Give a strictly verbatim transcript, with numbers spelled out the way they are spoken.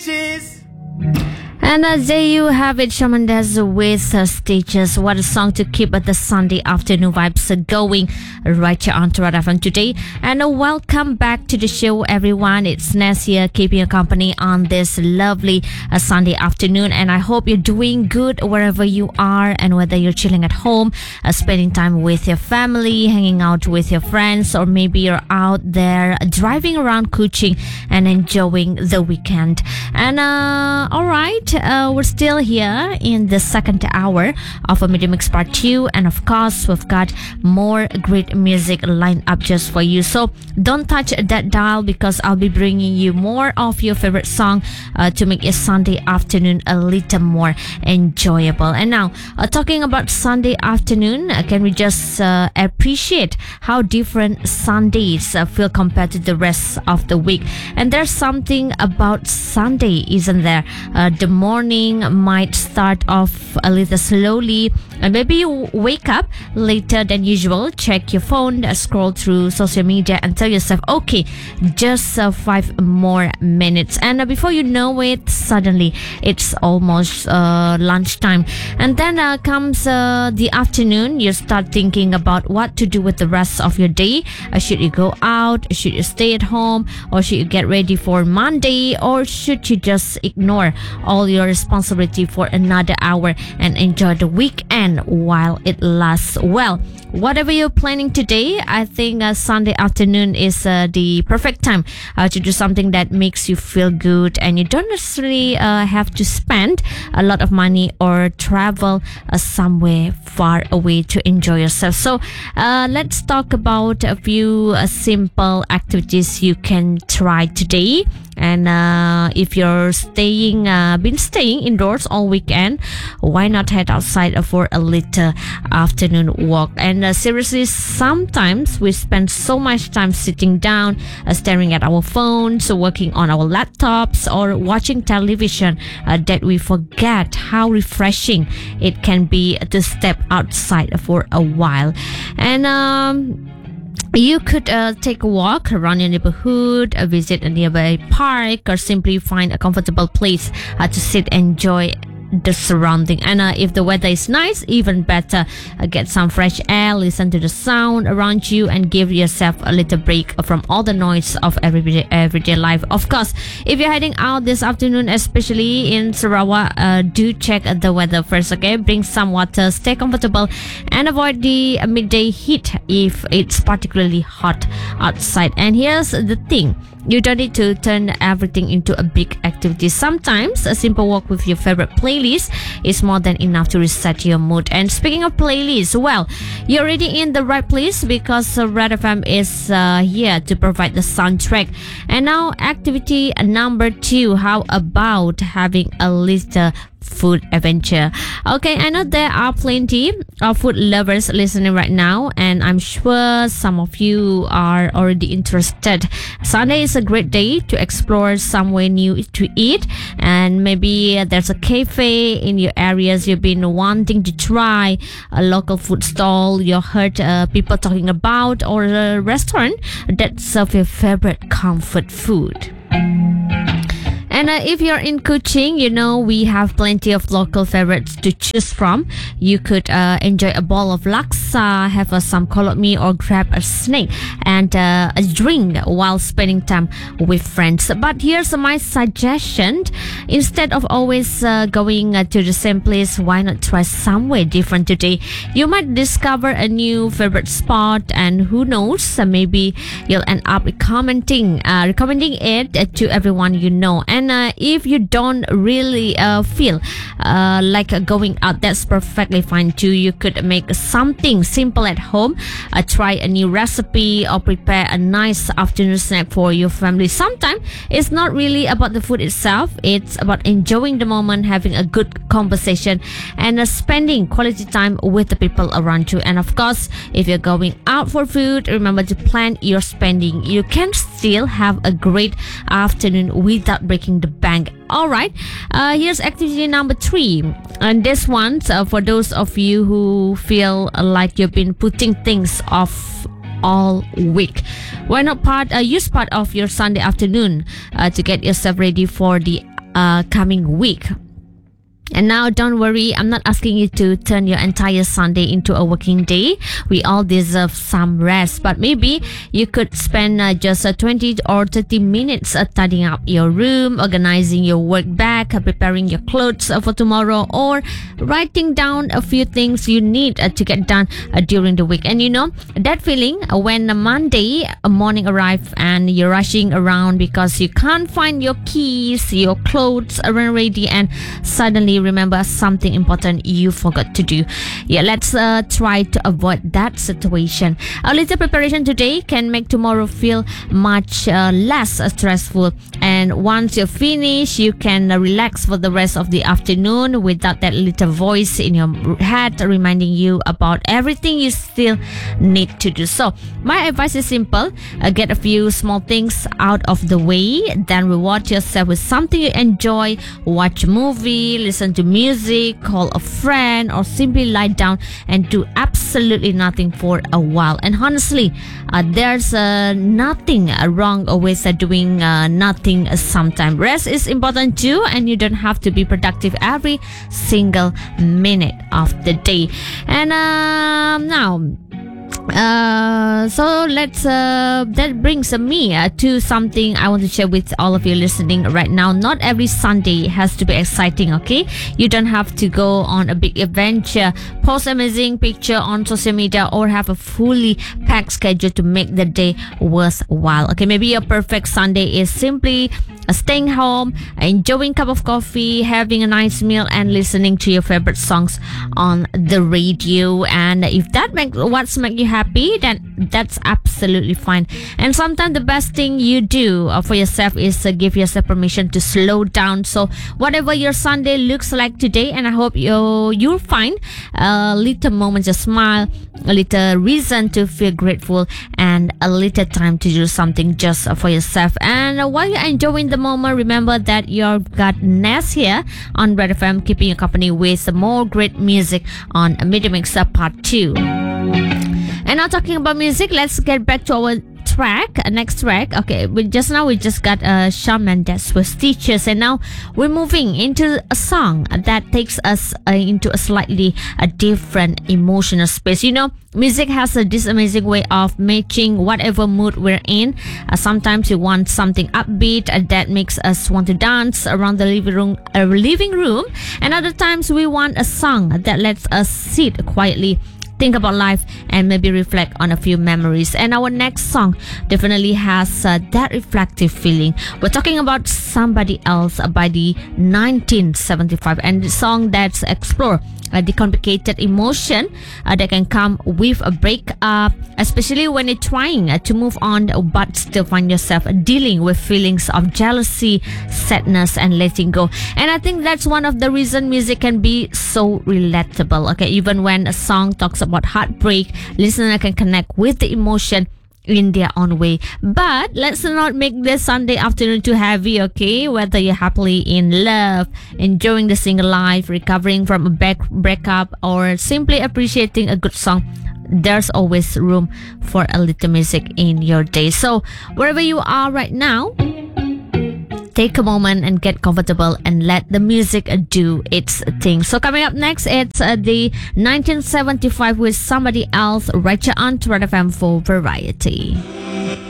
Cheese. And uh, there you have it, Shaman Des with uh, Stitches. What a song to keep at the Sunday afternoon vibes uh, going right here on Toronto F M today. And uh, welcome back to the show, everyone. It's Ness here, keeping you company on this lovely uh, Sunday afternoon. And I hope you're doing good wherever you are, and whether you're chilling at home, uh, spending time with your family, hanging out with your friends, or maybe you're out there driving around Kuching and enjoying the weekend. And uh, all right. Uh, we're still here in the second hour of a Media Mix Part two, and of course we've got more great music lined up just for you, so don't touch that dial, because I'll be bringing you more of your favorite song uh, to make your Sunday afternoon a little more enjoyable. And now uh, talking about Sunday afternoon, uh, can we just uh, appreciate how different Sundays uh, feel compared to the rest of the week? And there's something about Sunday, isn't there? Uh, the morning might start off a little slowly, and maybe you wake up later than usual, check your phone, scroll through social media, and tell yourself, okay, just uh, five more minutes, and uh, before you know it, suddenly it's almost uh, lunchtime. And then uh, comes uh, the afternoon. You start thinking about what to do with the rest of your day. Uh, should you go out? Should you stay at home? Or should you get ready for Monday? Or should you just ignore all your responsibility for another hour and enjoy the weekend while it lasts? Well, whatever you're planning today, I think uh, Sunday afternoon is uh, the perfect time uh, to do something that makes you feel good, and you don't necessarily uh, have to spend a lot of money or travel uh, somewhere far away to enjoy yourself. So uh, let's talk about a few uh, simple activities you can try today. And uh, if you're staying, uh, been staying indoors all weekend, why not head outside for a little afternoon walk? And uh, seriously, sometimes we spend so much time sitting down, uh, staring at our phones, working on our laptops, or watching television uh, that we forget how refreshing it can be to step outside for a while. And um you could uh, take a walk around your neighborhood, uh, visit a nearby park, or simply find a comfortable place uh, to sit and enjoy the surrounding. And uh, if the weather is nice, even better. Uh, get some fresh air, listen to the sound around you, and give yourself a little break from all the noise of everyday everyday life. Of course, if you're heading out this afternoon, especially in Sarawak, uh, do check the weather first, okay? Bring some water, stay comfortable, and avoid the midday heat if it's particularly hot outside. And here's the thing: you don't need to turn everything into a big activity. Sometimes a simple walk with your favorite playlist is more than enough to reset your mood. And speaking of playlists, well, you're already in the right place, because uh, Red F M is uh, here to provide the soundtrack. And now, activity number two: how about having a little food adventure? Okay, I know there are plenty of food lovers listening right now, and I'm sure some of you are already interested. Sunday is a great day to explore somewhere new to eat, and maybe there's a cafe in your areas you've been wanting to try, a local food stall you heard uh, people talking about, or a restaurant that serves your favorite comfort food. And uh, if you're in Kuching, you know we have plenty of local favorites to choose from. You could uh, enjoy a bowl of laksa, have uh, some kolot mee, or grab a snack and uh, a drink while spending time with friends. But here's my suggestion: instead of always uh, going uh, to the same place, why not try somewhere different today? You might discover a new favorite spot, and who knows, uh, maybe you'll end up commenting, uh, recommending it uh, to everyone you know. And uh, if you don't really uh, feel uh, like uh, going out, that's perfectly fine too. You could make something simple at home, uh, try a new recipe, or prepare a nice afternoon snack for your family. Sometimes it's not really about the food itself, it's about enjoying the moment, having a good conversation, and uh, spending quality time with the people around you. And of course, if you're going out for food, remember to plan your spending. You can still have a great afternoon without breaking the bank. Alright, uh, here's activity number three. And this one's uh, for those of you who feel like you've been putting things off all week. Why not part uh, use part of your Sunday afternoon uh, to get yourself ready for the uh, coming week. And now, don't worry, I'm not asking you to turn your entire Sunday into a working day. We all deserve some rest, but maybe you could spend uh, just uh, twenty or thirty minutes uh, tidying up your room, organizing your work bag, uh, preparing your clothes uh, for tomorrow, or writing down a few things you need uh, to get done uh, during the week. And you know, that feeling uh, when a Monday uh, morning arrives and you're rushing around because you can't find your keys, your clothes aren't ready, and suddenly remember something important you forgot to do. Yeah, let's uh, try to avoid that situation. A little preparation today can make tomorrow feel much uh, less uh, stressful. And once you're finished, you can uh, relax for the rest of the afternoon without that little voice in your head reminding you about everything you still need to do. So my advice is simple. Uh, get a few small things out of the way, then reward yourself with something you enjoy. Watch a movie, listen to music, call a friend, or simply lie down and do absolutely nothing for a while. And honestly, uh, there's uh, nothing uh, wrong with uh, doing uh, nothing uh, sometime. Rest is important too, and you don't have to be productive every single minute of the day. And um, now Uh, so let's uh, that brings me uh, to something I want to share with all of you listening right now. Not every Sunday has to be exciting, okay? You don't have to go on a big adventure, post amazing picture on social media, or have a fully packed schedule to make the day worthwhile. Okay, maybe your perfect Sunday is simply uh, staying home, enjoying a cup of coffee, having a nice meal, and listening to your favorite songs on the radio. And if that makes what's make you happy, then that's absolutely fine. And sometimes the best thing you do uh, for yourself is uh, give yourself permission to slow down. So whatever your Sunday looks like today, and I hope you you'll find a little moment to smile, a little reason to feel grateful, and a little time to do something just for yourself. And uh, while you're enjoying the moment, remember that you've got Ness here on Red F M, keeping you company with more great music on Media Mixer Part two. And now, talking about music, let's get back to our track, uh, next track. Okay, we just now we just got uh, Shawn Mendes with Stitches, and now we're moving into a song that takes us uh, into a slightly a different emotional space. You know, music has uh, this amazing way of matching whatever mood we're in. Uh, sometimes you want something upbeat uh, that makes us want to dance around the living room, uh, living room, and other times we want a song that lets us sit quietly, think about life, and maybe reflect on a few memories. And our next song definitely has uh, that reflective feeling. We're talking about Somebody Else by the nineteen seventy-five, and the song that's explore uh, the complicated emotion uh, that can come with a breakup, especially when you're trying uh, to move on but still find yourself dealing with feelings of jealousy, sadness, and letting go. And I think that's one of the reasons music can be so relatable. Okay, even when a song talks about heartbreak, listener can connect with the emotion in their own way. But let's not make this Sunday afternoon too heavy, okay? Whether you're happily in love, enjoying the single life, recovering from a back breakup, or simply appreciating a good song, there's always room for a little music in your day. So wherever you are right now, take a moment and get comfortable and let the music do its thing. So coming up next, it's uh, the nineteen seventy-five with Somebody Else, right here on Red F M for Variety.